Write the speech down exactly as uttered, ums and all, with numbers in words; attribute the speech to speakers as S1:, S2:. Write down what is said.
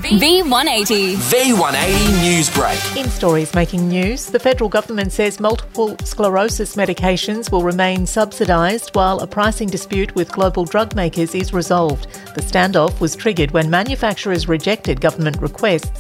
S1: V one eighty.
S2: V one eighty Newsbreak.
S3: In stories making news, the federal government says multiple sclerosis medications will remain subsidised while a pricing dispute with global drug makers is resolved. The standoff was triggered when manufacturers rejected government requests